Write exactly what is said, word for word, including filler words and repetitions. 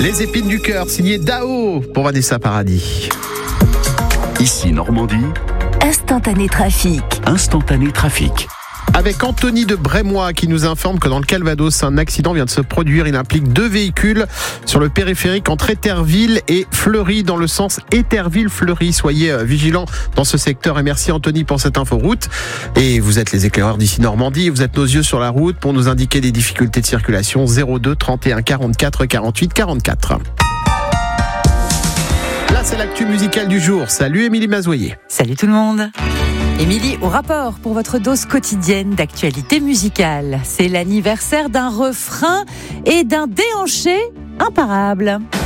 Les épines du cœur, signé Dao pour Vanessa Paradis. Ici Normandie. Instantané trafic. Instantané trafic. Avec Anthony de Brémois qui nous informe que dans le Calvados, un accident vient de se produire. Il implique deux véhicules sur le périphérique entre Éterville et Fleury, dans le sens Éterville-Fleury. Soyez vigilants dans ce secteur et merci Anthony pour cette inforoute. Et vous êtes les éclaireurs d'ici Normandie, vous êtes nos yeux sur la route pour nous indiquer des difficultés de circulation. zéro deux trente et un quarante-quatre quarante-huit quarante-quatre. Là, c'est l'actu musicale du jour. Salut Émilie Mazoyer. Salut tout le monde. Émilie, au rapport pour votre dose quotidienne d'actualité musicale. C'est l'anniversaire d'un refrain et d'un déhanché imparable.